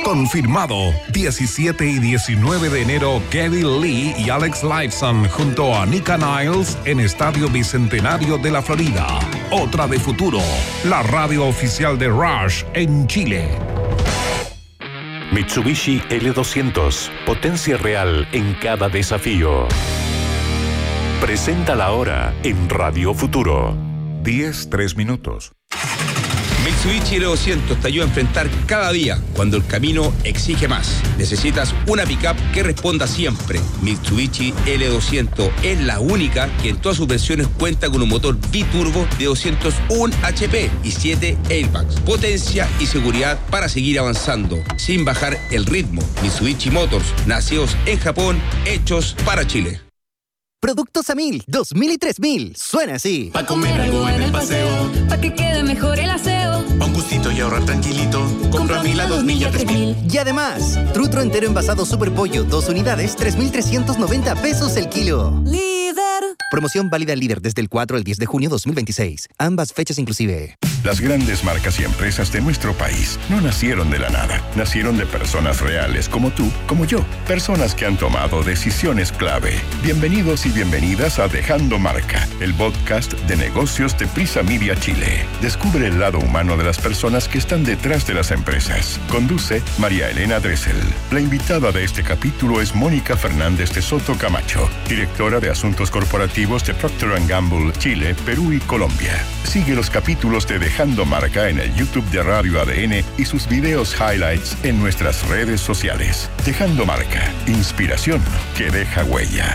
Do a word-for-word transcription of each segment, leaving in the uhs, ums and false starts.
Confirmado, diecisiete y diecinueve de enero, Geddy Lee y Alex Lifeson junto a Nika Niles en Estadio Bicentenario de la Florida. Otra de Futuro, la radio oficial de Rush en Chile. Mitsubishi L doscientos, potencia real en cada desafío. Presenta la hora en Radio Futuro. diez, tres minutos. Mitsubishi L doscientos te ayuda a enfrentar cada día cuando el camino exige más. Necesitas una pickup que responda siempre. Mitsubishi L doscientos es la única que en todas sus versiones cuenta con un motor biturbo de doscientos uno H P y siete airbags. Potencia y seguridad para seguir avanzando sin bajar el ritmo. Mitsubishi Motors, nacidos en Japón, hechos para Chile. Productos a mil, dos mil y tres mil. Suena así. Pa' comer algo en el paseo, pa' que quede mejor el aseo. Pa' un gustito y ahorrar tranquilito. Compra a mil a dos mil y a tres mil. Y además, trutro entero envasado Super Pollo, dos unidades, tres mil trescientos noventa pesos el kilo. Líder. Promoción válida al líder desde el cuatro al diez de junio dos mil veintiséis. Ambas fechas inclusive. Las grandes marcas y empresas de nuestro país no nacieron de la nada. Nacieron de personas reales como tú, como yo. Personas que han tomado decisiones clave. Bienvenidos y bienvenidas a Dejando Marca, el podcast de negocios de Prisa Media Chile. Descubre el lado humano de las personas que están detrás de las empresas. Conduce María Elena Dressel. La invitada de este capítulo es Mónica Fernández de Soto Camacho, directora de Asuntos Corporativos de Procter and Gamble, Chile, Perú y Colombia. Sigue los capítulos de Dejando Marca en el YouTube de Radio A D N y sus videos highlights en nuestras redes sociales. Dejando Marca, inspiración que deja huella.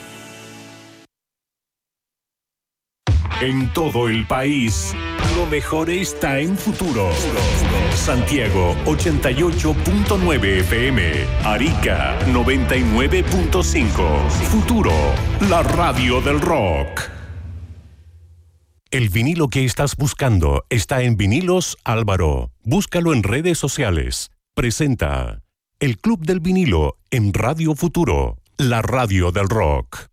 En todo el país, lo mejor está en Futuro. Santiago ochenta y ocho punto nueve F M, Arica noventa y nueve punto cinco. Futuro, la radio del rock. El vinilo que estás buscando está en Vinilos Álvaro. Búscalo en redes sociales. Presenta el Club del Vinilo en Radio Futuro, la radio del rock.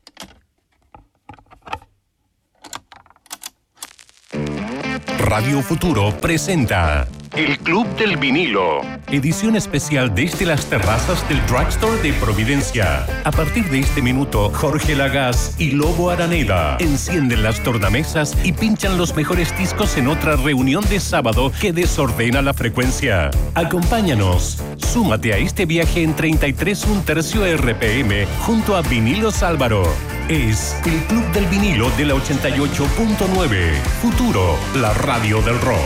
Radio Futuro presenta el Club del Vinilo, edición especial desde las terrazas del Drugstore de Providencia. A partir de este minuto, Jorge Lagas y Lobo Araneda encienden las tornamesas y pinchan los mejores discos en otra reunión de sábado que desordena la frecuencia. Acompáñanos, súmate a este viaje en treinta y tres un tercio R P M junto a Vinilos Álvaro. Es el Club del Vinilo de la ochenta y ocho punto nueve. Futuro, la radio del rock.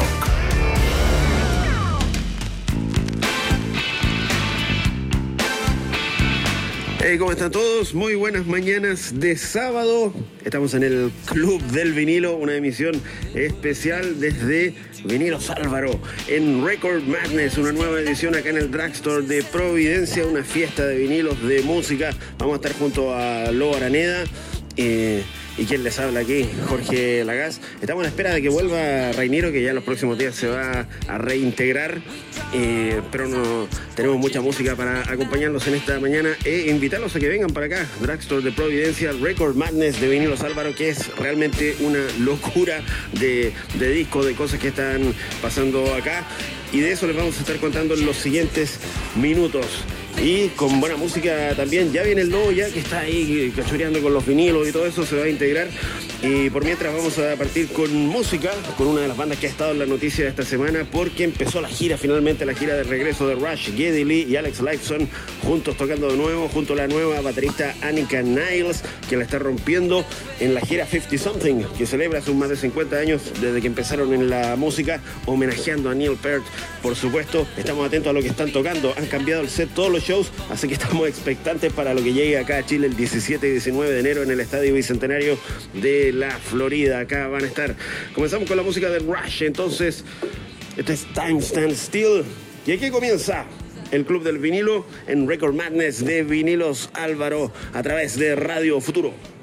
Hey, ¿cómo están todos? Muy buenas mañanas de sábado. Estamos en el Club del Vinilo, una emisión especial desde Vinilos Álvaro en Record Madness, una nueva edición acá en el Drugstore de Providencia, una fiesta de vinilos, de música. Vamos a estar junto a Lobo Araneda. Eh, ¿Y quién les habla aquí? Jorge Lagas. Estamos a la espera de que vuelva Rainiero, que ya en los próximos días se va a reintegrar. Eh, pero no tenemos mucha música para acompañarlos en esta mañana e invitarlos a que vengan para acá. Drugstore de Providencia, Record Madness de Vinilos Álvaro, que es realmente una locura de, de discos, de cosas que están pasando acá. Y de eso les vamos a estar contando en los siguientes minutos. Y con buena música también. Ya viene el Lobo ya que está ahí cachureando con los vinilos y todo eso, se va a integrar. Y por mientras vamos a partir con música, con una de las bandas que ha estado en la noticia de esta semana, porque empezó la gira, finalmente la gira de regreso de Rush. Geddy Lee y Alex Lifeson juntos tocando de nuevo, junto a la nueva baterista Nika Niles, que la está rompiendo en la gira cincuenta something, que celebra sus más de cincuenta años desde que empezaron en la música, homenajeando a Neil Peart, por supuesto. Estamos atentos a lo que están tocando. Han cambiado el set todos los shows, así que estamos expectantes para lo que llegue acá a Chile el diecisiete y diecinueve de enero en el Estadio Bicentenario de la Florida. Acá van a estar. Comenzamos con la música de Rush, entonces. Este es Time Stand Still. Y aquí comienza el Club del Vinilo en Record Madness de Vinilos Álvaro a través de Radio Futuro.